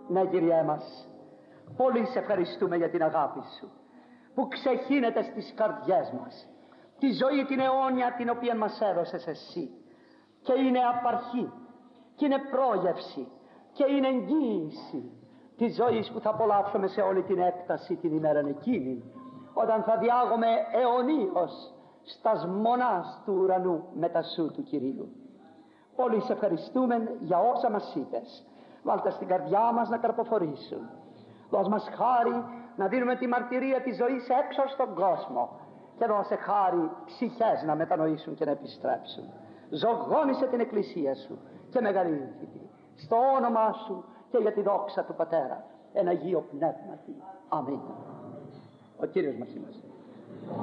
Ναι, Κύριέ μας, πολύ σε ευχαριστούμε για την αγάπη Σου που ξεχύνεται στις καρδιές μας, τη ζωή την αιώνια την οποία μας έδωσες Εσύ, και είναι απαρχή και είναι πρόγευση και είναι εγγύηση της ζωής που θα απολαύσουμε σε όλη την έκταση την ημέρα εκείνη, όταν θα διάγουμε αιωνίως στας μονάς του ουρανού μετά Σου του Κυρίου. Πολύ σε ευχαριστούμε για όσα μας είπες. Βάλτε στην καρδιά μας να καρποφορήσουν. Δώσ' μας χάρη να δίνουμε τη μαρτυρία της ζωής έξω στον κόσμο, και δώσε χάρη ψυχές να μετανοήσουν και να επιστρέψουν. Ζωγόνισε την Εκκλησία Σου και μεγαλύνθητη στο όνομά Σου και για τη δόξα του Πατέρα εν Αγίο Πνεύματι. Αμήν. Ο Κύριος μας είμαστε.